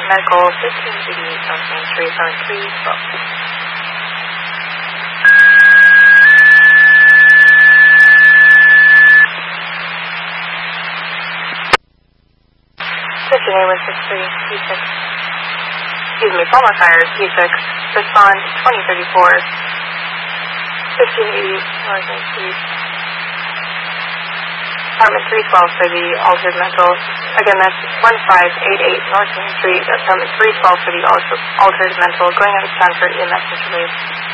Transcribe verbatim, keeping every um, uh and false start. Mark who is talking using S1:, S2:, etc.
S1: Medical fifteen eighty-eight South Main Street, Summit three twelve. Fifteen one six three P six. Excuse me, Palmer Fire P six. Respond twenty thirty-four. Fifteen eighty North Main Street. Apartment three twelve for the altered mental. Again, that's one five eight eight North Main Street. Apartment three twelve for the altered mental. Going out of town for E M S interview.